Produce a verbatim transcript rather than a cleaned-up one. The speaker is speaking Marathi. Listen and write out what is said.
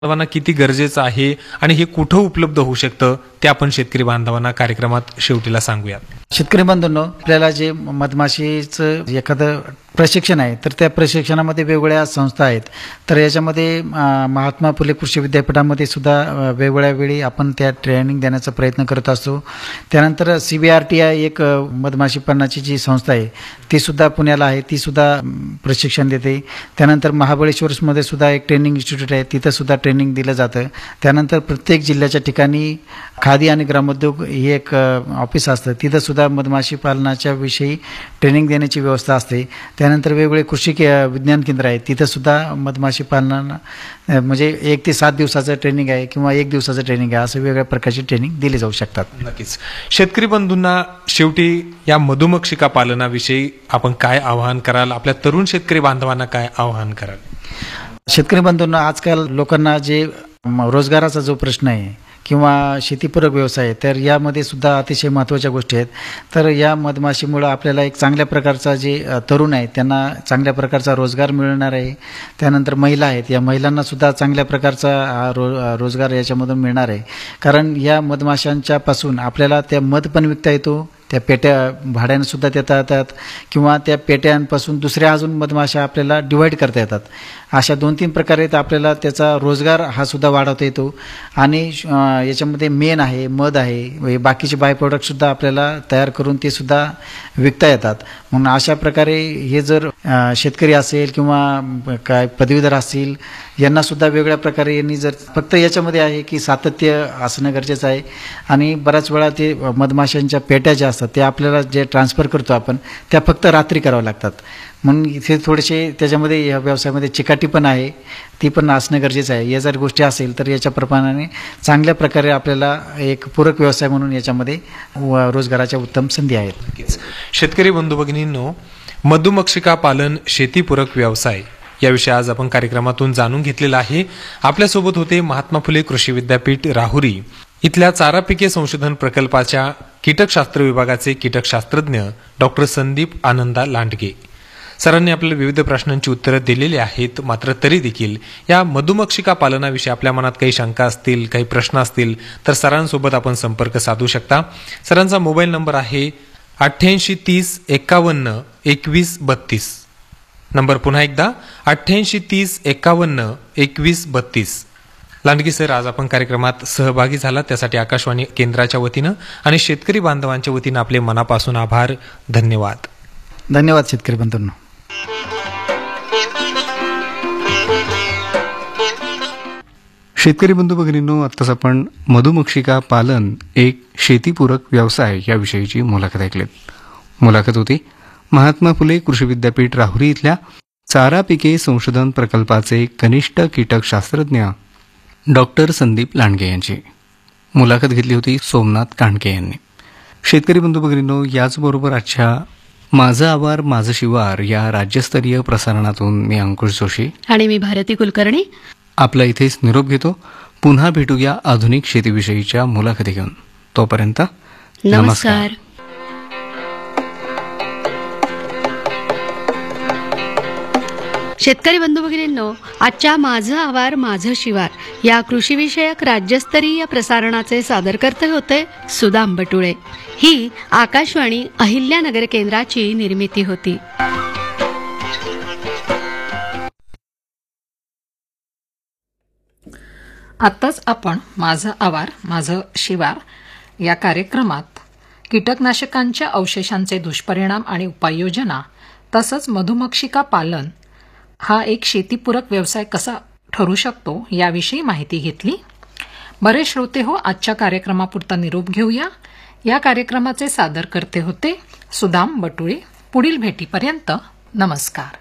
बांधवांना किती गरजेचं आहे आणि हे कुठं उपलब्ध होऊ शकतं ते आपण शेतकरी बांधवांना कार्यक्रमात शेवटीला सांगूयात. शेतकरी बांधवांनो, आपल्याला जे मधमाशीचं एखादं प्रशिक्षण आहे तर त्या प्रशिक्षणामध्ये वेगवेगळ्या संस्था आहेत. तर याच्यामध्ये महात्मा फुले कृषी विद्यापीठामध्ये सुद्धा वेगवेगळ्या वेळी आपण त्या ट्रेनिंग देण्याचा प्रयत्न करत असतो. त्यानंतर C B R T I एक मधमाशी पालनाची जी संस्था आहे ती सुद्धा पुण्याला आहे, ती सुद्धा प्रशिक्षण देते. त्यानंतर महाबळेश्वरमध्ये सुद्धा एक ट्रेनिंग इन्स्टिट्यूट आहे, तिथं सुद्धा ट्रेनिंग दिलं जातं. त्यानंतर प्रत्येक जिल्ह्याच्या ठिकाणी खादी आणि ग्रामोद्योग ही एक ऑफिस असतं, तिथं सुद्धा मधमाशी पालनाच्या विषयी ट्रेनिंग देण्याची व्यवस्था असते. त्यानंतर वेगवेगळे कृषी विज्ञान केंद्र आहे, तिथं सुद्धा मधमाशी पालना म्हणजे एक ते सात दिवसाचं ट्रेनिंग आहे किंवा एक दिवसाचं ट्रेनिंग आहे, असं वेगवेगळ्या प्रकारची ट्रेनिंग दिली जाऊ शकतात. नक्कीच. शेतकरी बंधूंना शेवटी या मधुमक्षिका पालनाविषयी आपण काय आवाहन कराल, आपल्या तरुण शेतकरी बांधवांना काय आवाहन कराल? शेतकरी बंधूंना आजकाल लोकांना जे रोजगाराचा जो प्रश्न आहे किंवा शेतीपूरक व्यवसाय आहे तर यामध्ये सुद्धा अतिशय महत्त्वाच्या गोष्टी आहेत. तर या मधमाशीमुळं आपल्याला एक चांगल्या प्रकारचा जे तरुण आहेत त्यांना चांगल्या प्रकारचा रोजगार मिळणार आहे. त्यानंतर महिला आहेत, या महिलांना सुद्धा चांगल्या प्रकारचा रो रोजगार याच्यामधून मिळणार आहे. कारण या मधमाशांच्या पासून आपल्याला त्या मध पण विकता येतो, त्या पेट्या भाड्यानं सुद्धा देता येतात किंवा त्या पेट्यांपासून दुसऱ्या अजून मधमाशा आपल्याला डिवाईड करता येतात. अशा दोन तीन प्रकारे तर आपल्याला त्याचा रोजगार हा सुद्धा वाढवता येतो. आणि याच्यामध्ये मेन आहे, मध आहे, बाकीचे बाय प्रोडक्टसुद्धा आपल्याला तयार करून ते सुद्धा विकता येतात. म्हणून अशा प्रकारे हे जर शेतकरी असेल किंवा काय पदवीधर असतील यांनासुद्धा वेगळ्या प्रकारे यांनी जर फक्त याच्यामध्ये आहे की सातत्य असणं गरजेचं आहे. आणि बऱ्याच वेळा ते मधमाशांच्या पेट्या ज्या असतात ते आपल्याला जे ट्रान्सफर करतो आपण त्या फक्त रात्री कराव्या लागतात. म्हणून इथे थोडेसे त्याच्यामध्ये या व्यवसायामध्ये चिकाटी पण आहे, ती पण असणं गरजेचं आहे. या जर गोष्टी असेल तर याच्या प्रमाणाने चांगल्या प्रकारे आपल्याला एक पूरक व्यवसाय म्हणून याच्यामध्ये रोजगाराच्या उत्तम संधी आहेत. शेतकरी बंधू भगिनींनो, मधुमक्षिका पालन शेतीपूरक व्यवसाय याविषयी आज आपण कार्यक्रमातून जाणून घेतलेला आहे. आपल्यासोबत होते महात्मा फुले कृषी विद्यापीठ राहुरी इथल्या चारा पिके संशोधन प्रकल्पाच्या कीटकशास्त्र विभागाचे कीटकशास्त्रज्ञ डॉक्टर संदीप आनंदा लांडगे. सरांनी आपल्याला विविध प्रश्नांची उत्तरं दिलेली आहेत. मात्र तरी देखील या मधुमक्षिका पालनाविषयी आपल्या मनात काही शंका असतील, काही प्रश्न असतील तर सरांसोबत आपण संपर्क साधू शकता. सरांचा मोबाईल नंबर आहे अठ्ठ्याऐंशी तीस एकावन्न एकवीस बत्तीस. नंबर पुन्हा एकदा अठ्ठ्याऐंशी तीस एकावन्न एकवीस बत्तीस. लांडगे सर, आज आपण कार्यक्रमात सहभागी झाला त्यासाठी आकाशवाणी केंद्राच्या वतीनं आणि शेतकरी बांधवांच्या वतीनं आपले मनापासून आभार. धन्यवाद. धन्यवाद शेतकरी बंधूंनो. शेतकरी बंधू भगिनींनो, आत्ताच आपण मधुमक्षिका पालन एक शेतीपूरक व्यवसाय याविषयीची मुलाखत ऐकलीत. मुलाखत होती महात्मा फुले कृषी विद्यापीठ राहुरी इथल्या चारा पिके संशोधन प्रकल्पाचे कनिष्ठ कीटकशास्त्रज्ञ डॉक्टर संदीप लांडगे यांची. मुलाखत घेतली होती सोमनाथ कांडके यांनी. शेतकरी बंधू भगिनींनो, याचबरोबर आजच्या माझं आवार माझं शिवार या राज्यस्तरीय प्रसारणातून मी अंकुश जोशी आणि मी भारती कुलकर्णी आपला इथेच निरोप घेतो. पुन्हा भेटूया आधुनिक शेतीविषयीच्या मुलाखती घेऊन. तोपर्यंत नमस्कार. शेतकरी बंधू भगिनींनो, आजच्या माझं आवार माझं शिवार या कृषीविषयक राज्यस्तरीय प्रसारणाचे सादरकर्ते होते सुदाम बटुळे. ही आकाशवाणी अहिल्यानगर केंद्राची निर्मिती होती. आत्ताच आपण माझं आवार माझं शिवार या कार्यक्रमात कीटकनाशकांच्या अवशेषांचे दुष्परिणाम आणि उपाययोजना तसंच मधुमक्षिका पालन हा एक शेतीपूरक व्यवसाय कसा ठरू शकतो याविषयी माहिती घेतली. बरे श्रोते हो, आजच्या कार्यक्रमापुरता निरोप घेऊया. या कार्यक्रमाचे सादरकर्ते होते सुदाम बटुळे. पुढील भेटीपर्यंत नमस्कार.